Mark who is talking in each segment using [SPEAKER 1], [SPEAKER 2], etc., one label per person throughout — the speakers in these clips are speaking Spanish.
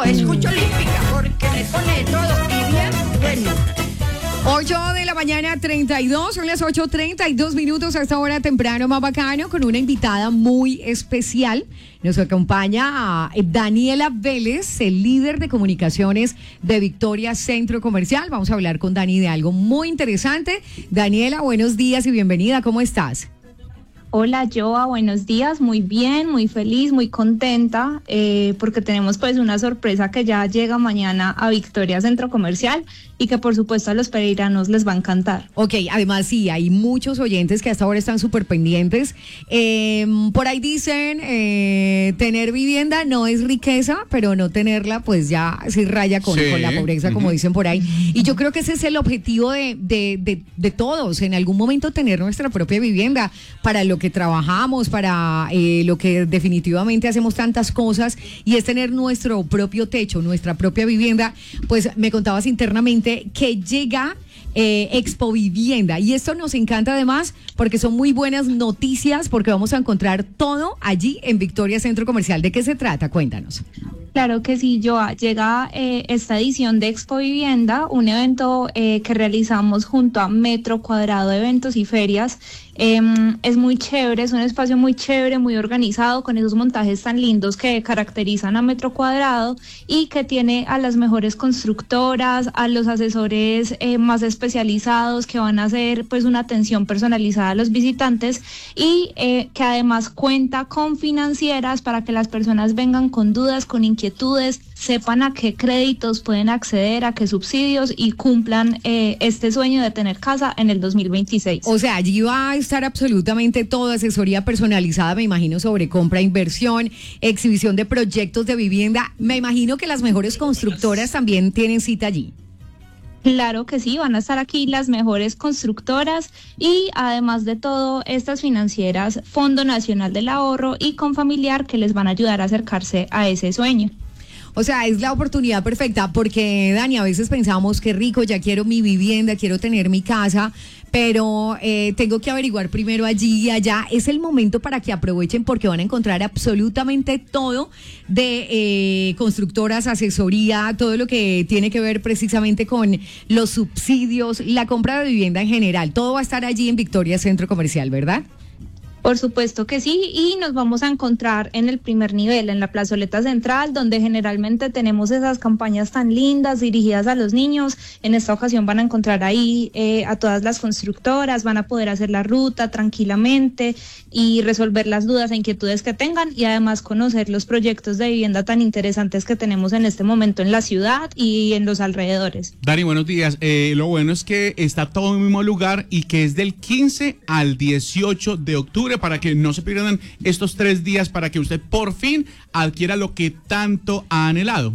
[SPEAKER 1] escucho olímpica porque me pone todo y bien bueno.
[SPEAKER 2] 8 de la mañana, 32, son las 8:32 a esta hora temprano más bacano, con una invitada muy especial. Nos acompaña Daniela Vélez, el líder de comunicaciones de Victoria Centro Comercial. Vamos a hablar con Dani de algo muy interesante. Daniela, buenos días y bienvenida, ¿cómo estás?
[SPEAKER 3] Hola Joa, buenos días, muy bien, muy feliz, muy contenta porque tenemos pues una sorpresa que ya llega mañana a Victoria Centro Comercial y que por supuesto a los pereiranos les va a encantar.
[SPEAKER 2] Ok, además sí, hay muchos oyentes que hasta ahora están súper pendientes. Por ahí dicen, tener vivienda no es riqueza, pero no tenerla pues ya sí raya con la pobreza, como dicen por ahí. Y yo creo que ese es el objetivo de todos, en algún momento tener nuestra propia vivienda, para lo que trabajamos, para lo que definitivamente hacemos tantas cosas, y es tener nuestro propio techo, nuestra propia vivienda. Pues me contabas internamente que llega Expo Vivienda, y esto nos encanta además porque son muy buenas noticias, porque vamos a encontrar todo allí en Victoria Centro Comercial. ¿De qué se trata? Cuéntanos.
[SPEAKER 3] Claro que sí, Joa. Llega esta edición de Expo Vivienda, un evento que realizamos junto a Metro Cuadrado Eventos y Ferias. Es muy chévere, es un espacio muy chévere, muy organizado, con esos montajes tan lindos que caracterizan a Metro Cuadrado, y que tiene a las mejores constructoras, a los asesores más especializados que van a hacer pues una atención personalizada a los visitantes, y que además cuenta con financieras para que las personas vengan con dudas, con inquietudes, sepan a qué créditos pueden acceder, a qué subsidios, y cumplan este sueño de tener casa en el 2026.
[SPEAKER 2] O sea, allí va a estar absolutamente todo, asesoría personalizada, me imagino, sobre compra, inversión, exhibición de proyectos de vivienda. Me imagino que las mejores constructoras también tienen cita allí.
[SPEAKER 3] Claro que sí, van a estar aquí las mejores constructoras, y además de todo, estas financieras, Fondo Nacional del Ahorro y Confamiliar, que les van a ayudar a acercarse a ese sueño.
[SPEAKER 2] O sea, es la oportunidad perfecta, porque Dani, a veces pensamos que rico, ya quiero mi vivienda, quiero tener mi casa, pero tengo que averiguar primero allí y allá. Es el momento para que aprovechen, porque van a encontrar absolutamente todo de constructoras, asesoría, todo lo que tiene que ver precisamente con los subsidios, la compra de vivienda en general. Todo va a estar allí en Victoria Centro Comercial, ¿verdad?
[SPEAKER 3] Por supuesto que sí, y nos vamos a encontrar en el primer nivel, en la plazoleta central, donde generalmente tenemos esas campañas tan lindas dirigidas a los niños. En esta ocasión van a encontrar ahí a todas las constructoras, van a poder hacer la ruta tranquilamente y resolver las dudas e inquietudes que tengan, y además conocer los proyectos de vivienda tan interesantes que tenemos en este momento en la ciudad y en los alrededores.
[SPEAKER 4] Dani, buenos días. Lo bueno es que está todo en el mismo lugar y que es del 15 al 18 de octubre, para que no se pierdan estos 3 días, para que usted por fin adquiera lo que tanto ha anhelado.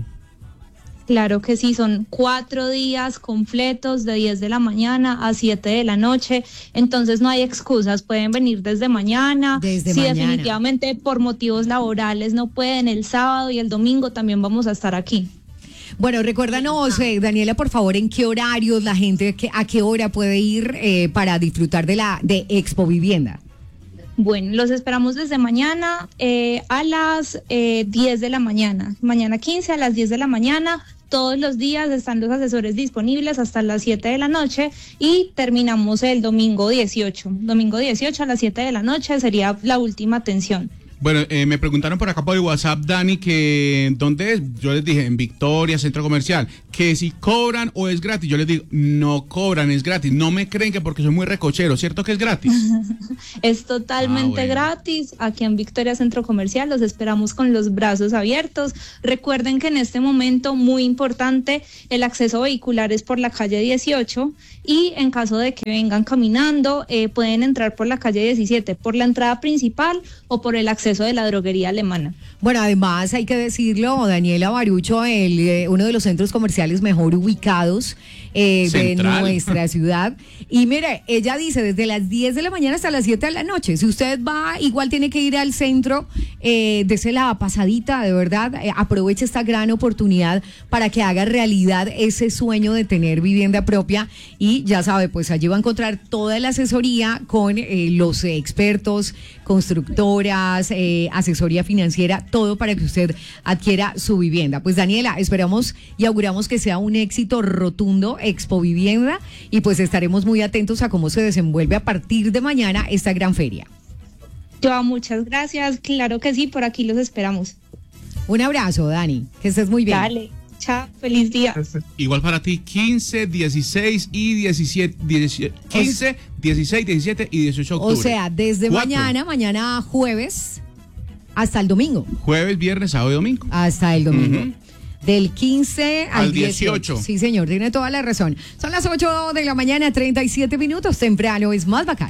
[SPEAKER 3] Claro que sí, son 4 días completos de 10 de la mañana a 7 de la noche, entonces no hay excusas, pueden venir desde mañana. Si definitivamente por motivos laborales no pueden, el sábado y el domingo también vamos a estar aquí.
[SPEAKER 2] Bueno, recuérdanos, Daniela, por favor, en qué horarios la gente, a qué hora puede ir para disfrutar de Expo Vivienda.
[SPEAKER 3] Bueno, los esperamos desde mañana a las 10 de la mañana, mañana 15 a las 10 de la mañana. Todos los días están los asesores disponibles hasta las 7 de la noche, y terminamos el domingo 18. Domingo 18 a las 7 de la noche sería la última atención.
[SPEAKER 4] Bueno, me preguntaron por acá por el WhatsApp, Dani, que ¿dónde es? Yo les dije, en Victoria Centro Comercial, que si cobran o es gratis. Yo les digo, no cobran, es gratis. No me creen que porque soy muy recochero, ¿cierto que es gratis?
[SPEAKER 3] Es totalmente gratis. Aquí en Victoria Centro Comercial los esperamos con los brazos abiertos. Recuerden que en este momento, muy importante, el acceso vehicular es por la calle 18, y en caso de que vengan caminando, pueden entrar por la calle 17, por la entrada principal o por el acceso de la droguería alemana.
[SPEAKER 2] Bueno, además hay que decirlo, Daniela Barucho, uno de los centros comerciales mejor ubicados de nuestra ciudad. Y mire, ella dice desde las 10 de la mañana hasta las 7 de la noche. Si usted va, igual tiene que ir al centro, dese la pasadita, de verdad, aproveche esta gran oportunidad para que haga realidad ese sueño de tener vivienda propia. Y ya sabe, pues allí va a encontrar toda la asesoría con los expertos, constructoras, asesoría financiera, todo para que usted adquiera su vivienda. Pues Daniela, esperamos y auguramos que sea un éxito rotundo Expo Vivienda y pues estaremos muy atentos a cómo se desenvuelve a partir de mañana esta gran feria.
[SPEAKER 3] Joa, muchas gracias. Claro que sí, por aquí los esperamos.
[SPEAKER 2] Un abrazo, Dani, que estés muy bien.
[SPEAKER 3] Dale, chao, feliz día.
[SPEAKER 4] Igual para ti, 15, 16 y 17, 15, 16, 17 y 18 de octubre.
[SPEAKER 2] O sea, desde
[SPEAKER 4] 4.
[SPEAKER 2] mañana jueves, hasta el domingo.
[SPEAKER 4] Jueves, viernes, sábado y domingo.
[SPEAKER 2] Hasta el domingo. Del 15 al
[SPEAKER 4] 18.
[SPEAKER 2] Sí, señor, tiene toda la razón. Son las 8 de la mañana, 37 minutos. Temprano es más bacano.